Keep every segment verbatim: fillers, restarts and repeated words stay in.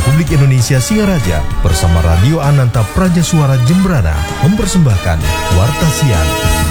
Republik Indonesia Singaraja bersama Radio Ananta Praja Suara Jembrana mempersembahkan Warta Siang.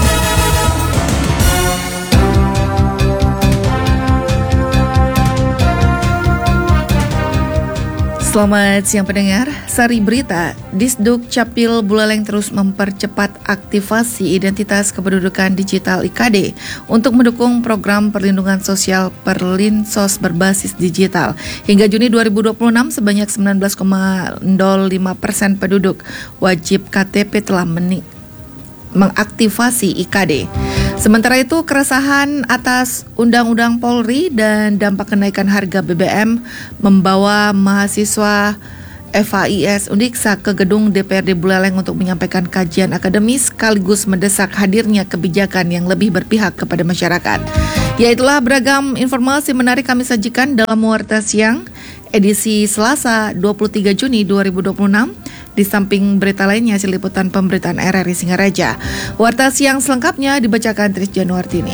Selamat siang pendengar, Sari Berita, Disduk Capil Buleleng terus mempercepat aktivasi identitas kependudukan digital I K D untuk mendukung program perlindungan sosial Perlinsos berbasis digital. Hingga Juni dua ribu dua puluh enam, sebanyak sembilan belas koma nol lima persen penduduk wajib K T P telah menik- mengaktifasi I K D. Sementara itu, keresahan atas Undang-Undang Polri dan dampak kenaikan harga B B M membawa mahasiswa F A I S Undiksa ke gedung D P R D Buleleng untuk menyampaikan kajian akademis sekaligus mendesak hadirnya kebijakan yang lebih berpihak kepada masyarakat. Ya, itulah beragam informasi menarik kami sajikan dalam Warta Siang edisi Selasa dua puluh tiga Juni dua ribu dua puluh enam. Di samping berita lainnya, hasil liputan pemberitaan R R I Singaraja. Warta Siang selengkapnya dibacakan Tris Januartini.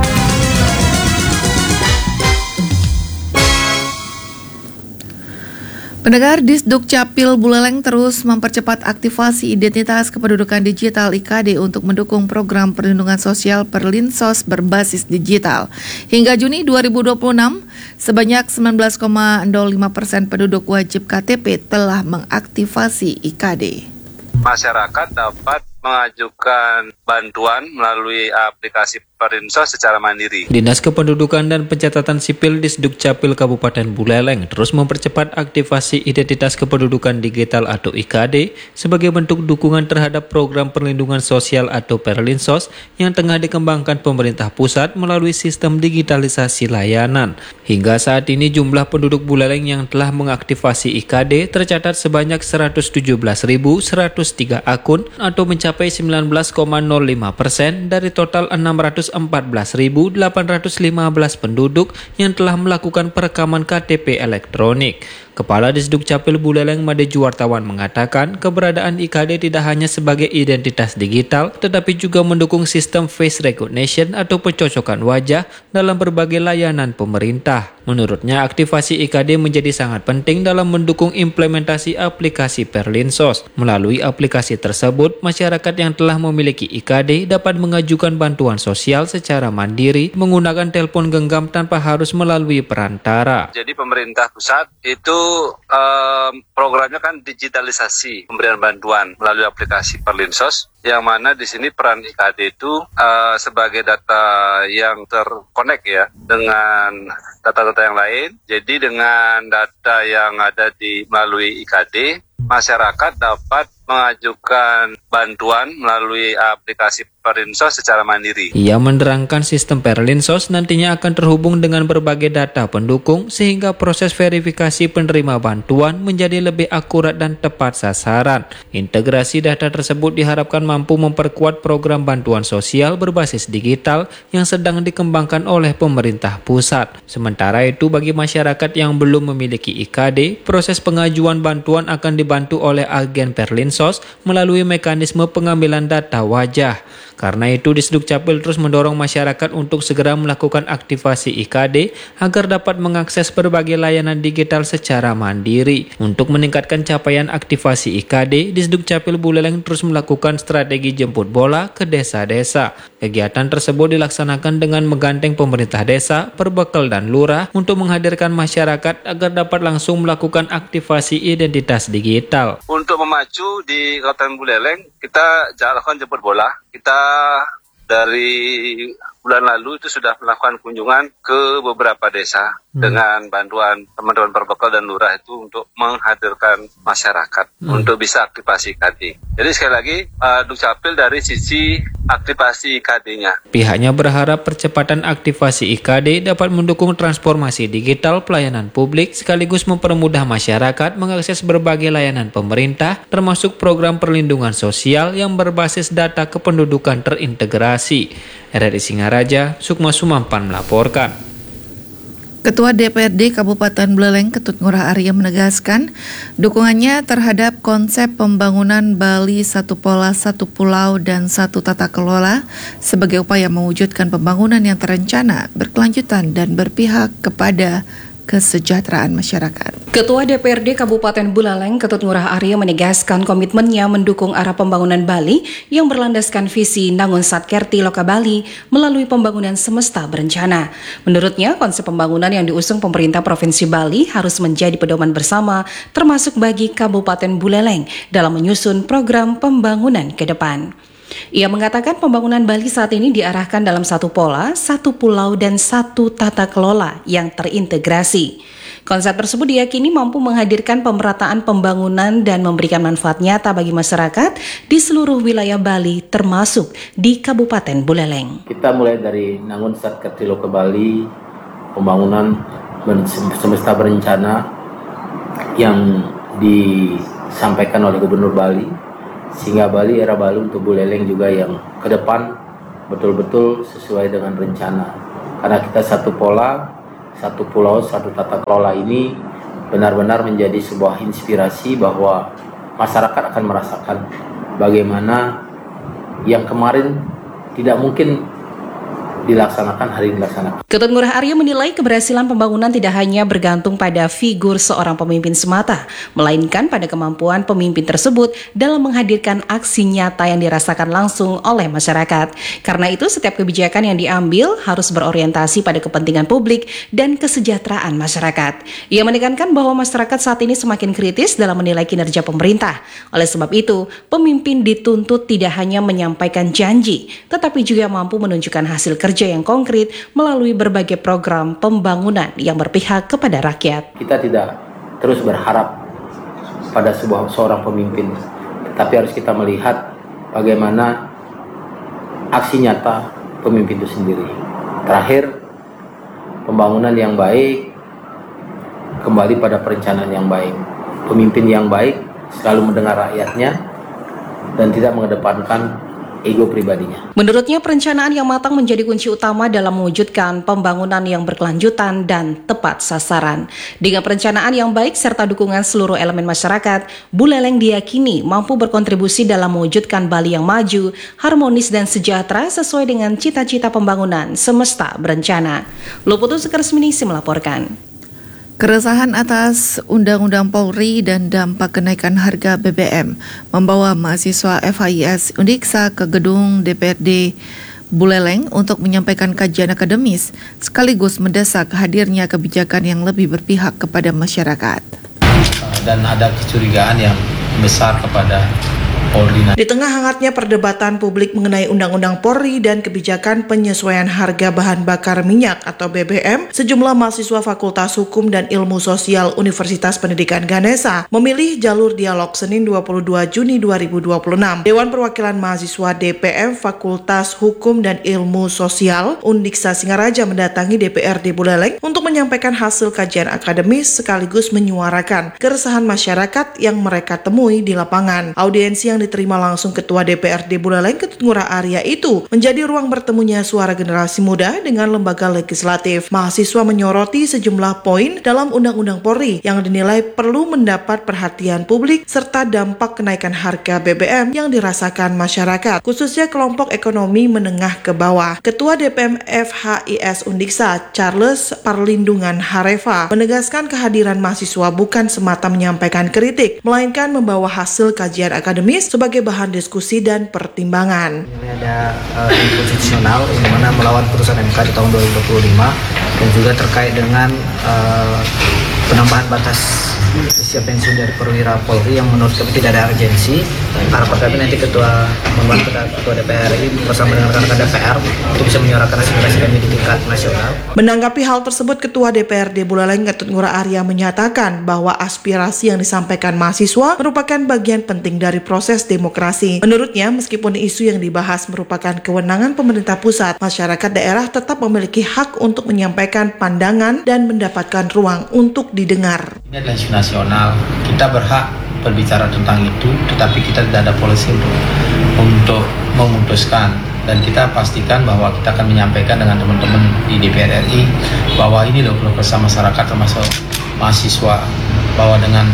Pendengar, Disduk Capil Buleleng terus mempercepat aktivasi identitas kependudukan digital I K D untuk mendukung program perlindungan sosial Perlinsos berbasis digital. Hingga Juni dua ribu dua puluh enam, sebanyak sembilan belas koma nol lima persen penduduk wajib K T P telah mengaktifasi I K D. Masyarakat dapat mengajukan bantuan melalui aplikasi Perlinsos secara mandiri. Dinas Kependudukan dan Pencatatan Sipil Disduk Capil Kabupaten Buleleng terus mempercepat aktivasi identitas kependudukan digital atau I K D sebagai bentuk dukungan terhadap program perlindungan sosial atau Perlinsos yang tengah dikembangkan pemerintah pusat melalui sistem digitalisasi layanan. Hingga saat ini jumlah penduduk Buleleng yang telah mengaktifasi I K D tercatat sebanyak seratus tujuh belas ribu seratus tiga akun atau mencapai sembilan belas koma nol lima persen dari total enam ratus empat belas ribu delapan ratus lima belas penduduk yang telah melakukan perekaman K T P elektronik. Kepala Disduk Capil Buleleng Made Juwartawan mengatakan keberadaan I K D tidak hanya sebagai identitas digital tetapi juga mendukung sistem face recognition atau pencocokan wajah dalam berbagai layanan pemerintah. Menurutnya, aktivasi I K D menjadi sangat penting dalam mendukung implementasi aplikasi Perlinsos. Melalui aplikasi tersebut, masyarakat yang telah memiliki I K D dapat mengajukan bantuan sosial secara mandiri menggunakan telepon genggam tanpa harus melalui perantara. Jadi pemerintah pusat itu um, programnya kan digitalisasi pemberian bantuan melalui aplikasi Perlinsos, yang mana di sini peran I K D itu uh, sebagai data yang terkonek ya dengan data-data yang lain. Jadi dengan data yang ada di melalui I K D, masyarakat dapat mengajukan bantuan melalui aplikasi Perlinsos secara mandiri. Ia menerangkan sistem Perlinsos nantinya akan terhubung dengan berbagai data pendukung sehingga proses verifikasi penerima bantuan menjadi lebih akurat dan tepat sasaran. Integrasi data tersebut diharapkan mampu memperkuat program bantuan sosial berbasis digital yang sedang dikembangkan oleh pemerintah pusat. Sementara itu, bagi masyarakat yang belum memiliki I K D, proses pengajuan bantuan akan dibantu oleh agen Perlinsos melalui mekanisme pengambilan data wajah. Karena itu, Disduk Capil terus mendorong masyarakat untuk segera melakukan aktivasi I K D agar dapat mengakses berbagai layanan digital secara mandiri. Untuk meningkatkan capaian aktivasi I K D, Disduk Capil Buleleng terus melakukan strategi jemput bola ke desa-desa. Kegiatan tersebut dilaksanakan dengan menggandeng pemerintah desa, Perbekel dan lurah untuk menghadirkan masyarakat agar dapat langsung melakukan aktivasi identitas digital. Untuk memacu di Kabupaten Buleleng, kita jalankan jemput bola. Kita dari bulan lalu itu sudah melakukan kunjungan ke beberapa desa hmm. dengan bantuan teman-teman Perbekel dan lurah itu untuk menghadirkan masyarakat hmm. untuk bisa aktivasi I K D. Jadi sekali lagi, uh, Dukcapil dari sisi aktivasi I K D-nya. Pihaknya berharap percepatan aktivasi I K D dapat mendukung transformasi digital pelayanan publik sekaligus mempermudah masyarakat mengakses berbagai layanan pemerintah termasuk program perlindungan sosial yang berbasis data kependudukan terintegrasi. R R I Singaraja, Sukma Sumampan melaporkan. Ketua D P R D Kabupaten Buleleng Ketut Ngurah Arya menegaskan dukungannya terhadap konsep pembangunan Bali Satu Pola, Satu Pulau, dan Satu Tata Kelola sebagai upaya mewujudkan pembangunan yang terencana, berkelanjutan, dan berpihak kepada kesejahteraan masyarakat. Ketua D P R D Kabupaten Buleleng, Ketut Ngurah Arya menegaskan komitmennya mendukung arah pembangunan Bali yang berlandaskan visi Nangun Satkerti Loka Bali melalui pembangunan semesta berencana. Menurutnya, konsep pembangunan yang diusung pemerintah Provinsi Bali harus menjadi pedoman bersama termasuk bagi Kabupaten Buleleng dalam menyusun program pembangunan ke depan. Ia mengatakan pembangunan Bali saat ini diarahkan dalam satu pola, satu pulau dan satu tata kelola yang terintegrasi. Konsep tersebut diyakini mampu menghadirkan pemerataan pembangunan dan memberikan manfaat nyata bagi masyarakat di seluruh wilayah Bali termasuk di Kabupaten Buleleng. Kita mulai dari Nangun Satkerti Loka Bali, pembangunan semesta berencana yang disampaikan oleh Gubernur Bali, sehingga Bali era baru untuk Buleleng juga yang ke depan betul-betul sesuai dengan rencana. Karena kita satu pola, satu pulau, satu tata kelola ini benar-benar menjadi sebuah inspirasi bahwa masyarakat akan merasakan bagaimana yang kemarin tidak mungkin dilaksanakan hari ini dilaksanakan. Ketut Ngurah Arya menilai keberhasilan pembangunan tidak hanya bergantung pada figur seorang pemimpin semata, melainkan pada kemampuan pemimpin tersebut dalam menghadirkan aksi nyata yang dirasakan langsung oleh masyarakat. Karena itu, setiap kebijakan yang diambil harus berorientasi pada kepentingan publik dan kesejahteraan masyarakat. Ia menekankan bahwa masyarakat saat ini semakin kritis dalam menilai kinerja pemerintah. Oleh sebab itu, pemimpin dituntut tidak hanya menyampaikan janji, tetapi juga mampu menunjukkan hasil kerja yang konkret melalui berbagai program pembangunan yang berpihak kepada rakyat. Kita tidak terus berharap pada sebuah seorang pemimpin, tetapi harus kita melihat bagaimana aksi nyata pemimpin itu sendiri. Terakhir, pembangunan yang baik kembali pada perencanaan yang baik. Pemimpin yang baik selalu mendengar rakyatnya dan tidak mengedepankan ego pribadinya. Menurutnya, perencanaan yang matang menjadi kunci utama dalam mewujudkan pembangunan yang berkelanjutan dan tepat sasaran. Dengan perencanaan yang baik serta dukungan seluruh elemen masyarakat, Buleleng diyakini mampu berkontribusi dalam mewujudkan Bali yang maju, harmonis dan sejahtera sesuai dengan cita-cita pembangunan semesta berencana. Luputus Sekeresminisi melaporkan. Keresahan atas Undang-Undang Polri dan dampak kenaikan harga B B M membawa mahasiswa F H I S Undiksa ke gedung D P R D Buleleng untuk menyampaikan kajian akademis sekaligus mendesak hadirnya kebijakan yang lebih berpihak kepada masyarakat. Dan ada kecurigaan yang besar kepada Polri. Di tengah hangatnya perdebatan publik mengenai Undang-Undang Polri dan kebijakan penyesuaian harga bahan bakar minyak atau B B M, sejumlah mahasiswa Fakultas Hukum dan Ilmu Sosial Universitas Pendidikan Ganesha memilih jalur dialog Senin dua puluh dua Juni dua ribu dua puluh enam. Dewan Perwakilan Mahasiswa D P M Fakultas Hukum dan Ilmu Sosial Undiksa Singaraja mendatangi D P R D Buleleng untuk menyampaikan hasil kajian akademis sekaligus menyuarakan keresahan masyarakat yang mereka temui di lapangan. Audiensi yang diterima langsung Ketua D P R D Buleleng Ketut Ngurah Arya itu menjadi ruang bertemunya suara generasi muda dengan lembaga legislatif. Mahasiswa menyoroti sejumlah poin dalam Undang-Undang Polri yang dinilai perlu mendapat perhatian publik serta dampak kenaikan harga B B M yang dirasakan masyarakat, khususnya kelompok ekonomi menengah ke bawah. Ketua D P M F H I S Undiksa Charles Parlindungan Hareva menegaskan kehadiran mahasiswa bukan semata menyampaikan kritik, melainkan membawa hasil kajian akademis sebagai bahan diskusi dan pertimbangan. Ini ada uh, konstitusional yang mana melawan putusan M K di tahun dua ribu dua puluh lima dan juga terkait dengan uh, penambahan batas usia pensiun dari perwira Polri yang menurut kami tidak ada urgensi. Harapan kami nanti ketua membantu ketua D P R I bersama dengan rekan-rekan D P R untuk bisa menyuarakan aspirasi kami di tingkat nasional. Menanggapi hal tersebut, Ketua D P R D Buleleng Ketut Ngurah Arya menyatakan bahwa aspirasi yang disampaikan mahasiswa merupakan bagian penting dari proses demokrasi. Menurutnya, meskipun isu yang dibahas merupakan kewenangan pemerintah pusat, masyarakat daerah tetap memiliki hak untuk menyampaikan pandangan dan mendapatkan ruang untuk didengar. Ini adalah isu nasional, kita berhak berbicara tentang itu, tetapi kita tidak ada polisi untuk, untuk memutuskan. Dan kita pastikan bahwa kita akan menyampaikan dengan teman-teman di D P R R I bahwa ini loh keluh kesah masyarakat termasuk mahasiswa, bahwa dengan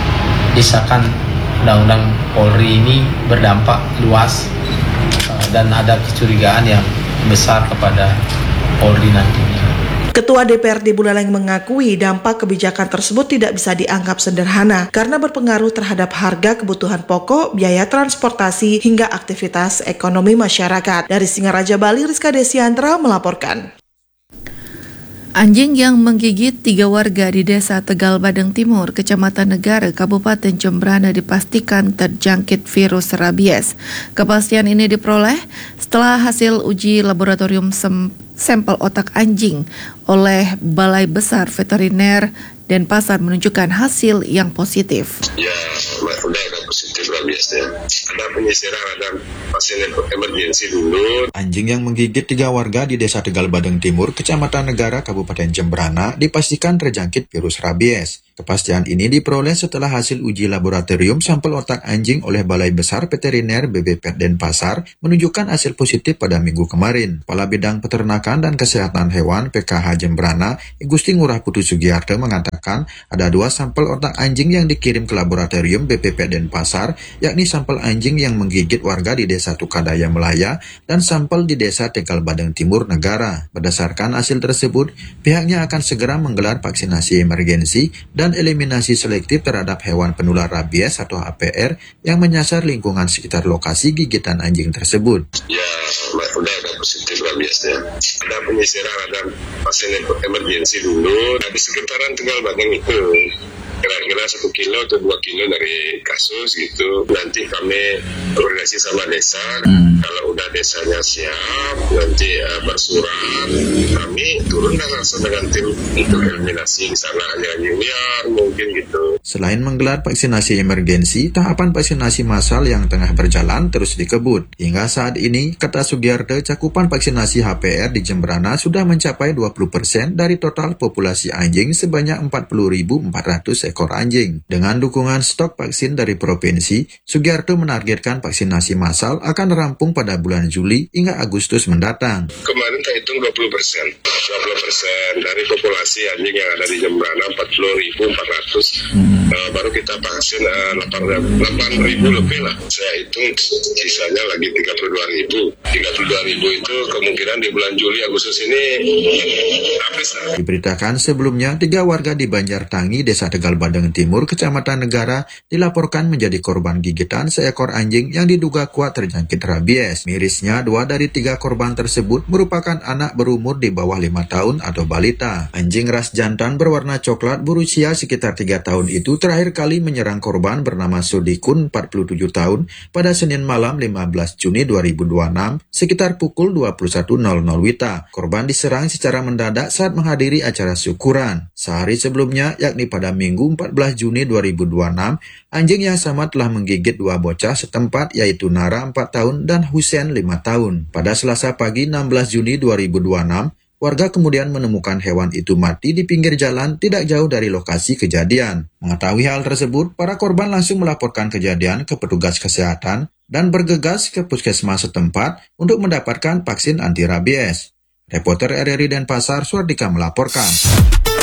disahkan Undang-Undang Polri ini berdampak luas dan ada kecurigaan yang besar kepada Polri nantinya. Ketua D P R D Buleleng mengakui dampak kebijakan tersebut tidak bisa dianggap sederhana karena berpengaruh terhadap harga kebutuhan pokok, biaya transportasi, hingga aktivitas ekonomi masyarakat. Dari Singaraja, Bali, Rizka Desiantra melaporkan. Anjing yang menggigit tiga warga di Desa Tegal Badeng Timur, Kecamatan Negara, Kabupaten Jembrana dipastikan terjangkit virus rabies. Kepastian ini diperoleh setelah hasil uji laboratorium sem- sampel otak anjing oleh Balai Besar Veteriner Denpasar menunjukkan hasil yang positif. Ya, udah ada positif rabiesnya. Ada penyisiran, ada pasien emergensi dulu. Anjing yang menggigit tiga warga di Desa Tegal Badeng Timur, Kecamatan Negara, Kabupaten Jembrana, dipastikan terjangkit virus rabies. Kepastian ini diperoleh setelah hasil uji laboratorium sampel otak anjing oleh Balai Besar Veteriner B B P Denpasar menunjukkan hasil positif pada minggu kemarin. Kepala Bidang Peternakan dan Kesehatan Hewan P K H Jembrana, Igusti Ngurah Putu Sugiarto mengatakan ada dua sampel otak anjing yang dikirim ke laboratorium B P P Denpasar, yakni sampel anjing yang menggigit warga di Desa Tukadaya Melaya dan sampel di Desa Tegal Badeng Timur Negara. Berdasarkan hasil tersebut, pihaknya akan segera menggelar vaksinasi emergensi dan eliminasi selektif terhadap hewan penular rabies atau H P R yang menyasar lingkungan sekitar lokasi gigitan anjing tersebut. Ya, udah ada positif rabiesnya. Ada penyisiran, ada pasien emergensi dulu. Nah, di sekitaran Tegal Badeng itu kira-kira satu kilo atau dua kilo dari kasus gitu. Nanti kami koordinasi sama desa. Hmm. Kalau udah desanya siap, nanti uh, bersurat, kami turun dan langsung dengan tim untuk eliminasi di sana hanya liar mungkin gitu. Selain menggelar vaksinasi emergensi, tahapan vaksinasi massal yang tengah berjalan terus dikebut. Hingga saat ini, kata Sugiarto, cakupan vaksinasi H P R di Jembrana sudah mencapai dua puluh persen dari total populasi anjing sebanyak empat puluh ribu empat ratus ekor anjing. Dengan dukungan stok vaksin dari provinsi, Sugiarto menargetkan vaksinasi massal akan rampung pada bulan Juli hingga Agustus mendatang. Kemarin kita hitung dua puluh persen. dua puluh persen dari populasi anjing yang ada di Jembrana empat puluh ribu empat ratus. Hmm. Uh, baru kita vaksin uh, delapan ribu lebih lah. Saya hitung sisanya lagi tiga puluh dua ribu. tiga puluh dua ribu itu kemungkinan di bulan Juli Agustus ini habis lah. Diberitakan sebelumnya, tiga warga di Banjartangi, Desa Tegal Badeng Timur, Kecamatan Negara, dilaporkan menjadi korban gigitan seekor anjing yang diduga kuat terjangkit rabies. Mirisnya, dua dari tiga korban tersebut merupakan anak berumur di bawah lima tahun atau balita. Anjing ras jantan berwarna coklat berusia sekitar tiga tahun itu terakhir kali menyerang korban bernama Sudikun, empat puluh tujuh tahun, pada Senin malam lima belas Juni dua ribu dua puluh enam, sekitar pukul dua puluh satu nol nol W I T A. Korban diserang secara mendadak saat menghadiri acara syukuran. Sehari sebelumnya, yakni pada Minggu empat belas Juni dua ribu dua puluh enam, anjing yang sama telah menggigit dua bocah setempat, yaitu Nara empat tahun dan Husen lima tahun. Pada Selasa pagi enam belas Juni dua ribu dua puluh enam, warga kemudian menemukan hewan itu mati di pinggir jalan tidak jauh dari lokasi kejadian. Mengetahui hal tersebut, para korban langsung melaporkan kejadian ke petugas kesehatan dan bergegas ke puskesmas setempat untuk mendapatkan vaksin anti rabies. Reporter R R I Denpasar, Suardika melaporkan.